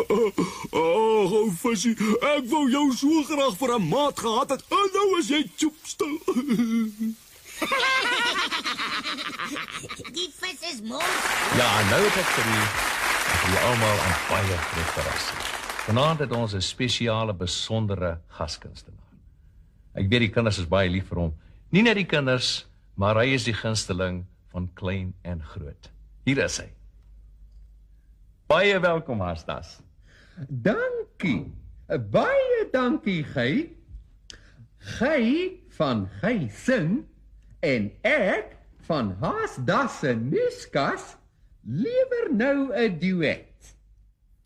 Ou visie, ek wou jou so graag vir 'n maat gehad het, en nou is jy choepstil. Die vis is mooi. Ja, nou het ek vir julle almal 'n baie groot verrassing. Vanaand het ons 'n spesiale, besondere gaskunstenaar. Ek weet die kinders is baie lief vir hom. Nie net die kinders, maar hy is die gunsteling van klein en groot. Hier is hy. Baie welkom, Hasdas. Dankie. Baie dankie, Gij. Gij van Gij sing en ek van Haasdas se nuuskas lewer nou 'n duet.